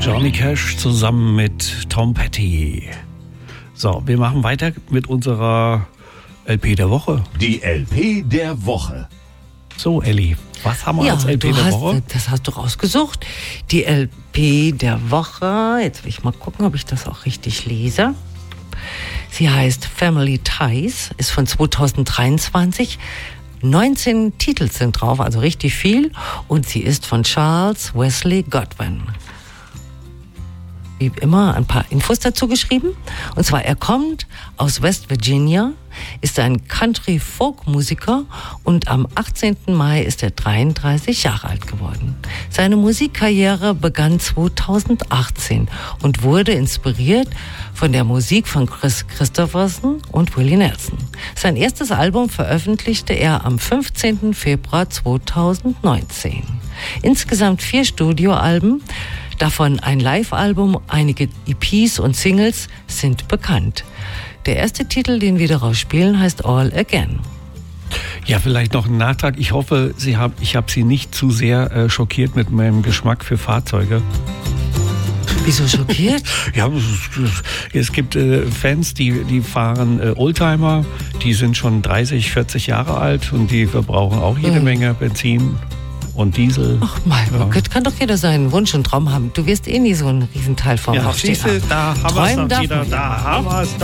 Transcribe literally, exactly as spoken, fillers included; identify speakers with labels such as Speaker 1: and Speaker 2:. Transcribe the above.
Speaker 1: Johnny Cash zusammen mit Tom Petty. So, wir machen weiter mit unserer L P der Woche.
Speaker 2: Die L P der Woche.
Speaker 1: So, Elli, was haben wir
Speaker 3: Ja,
Speaker 1: als L P
Speaker 3: du
Speaker 1: der
Speaker 3: hast,
Speaker 1: Woche?
Speaker 3: das hast du rausgesucht. Die L P der Woche, jetzt will ich mal gucken, ob ich das auch richtig lese. Sie heißt Family Ties, ist von zweitausenddreiundzwanzig. neunzehn Titel sind drauf, also richtig viel. Und sie ist von Charles Wesley Godwin. Wie immer ein paar Infos dazu geschrieben. Und zwar, er kommt aus West Virginia, ist ein Country-Folk-Musiker und am achtzehnten Mai ist er dreiunddreißig Jahre alt geworden. Seine Musikkarriere begann zweitausendachtzehn und wurde inspiriert von der Musik von Chris Christopherson und Willie Nelson. Sein erstes Album veröffentlichte er am fünfzehnten Februar zweitausendneunzehn. Insgesamt vier Studioalben, davon ein Live-Album, einige E Ps und Singles sind bekannt. Der erste Titel, den wir daraus spielen, heißt All Again.
Speaker 1: Ja, vielleicht noch ein Nachtrag. Ich hoffe, Sie haben, ich habe Sie nicht zu sehr äh, schockiert mit meinem Geschmack für Fahrzeuge.
Speaker 3: Wieso schockiert?
Speaker 1: Ja, es gibt äh, Fans, die, die fahren äh, Oldtimer, die sind schon dreißig, vierzig Jahre alt und die verbrauchen auch jede
Speaker 3: Mhm.
Speaker 1: Menge Benzin und Diesel.
Speaker 3: Ach mein
Speaker 1: Ja.
Speaker 3: Gott, kann doch jeder seinen Wunsch und Traum haben. Du wirst eh nie so einen Riesenteil vom
Speaker 1: Ja,
Speaker 3: Haus stehen
Speaker 1: siehste,
Speaker 3: haben.
Speaker 1: da haben wir
Speaker 3: Träumen
Speaker 1: es
Speaker 3: darf
Speaker 1: wieder,
Speaker 3: man.
Speaker 1: da haben wir es.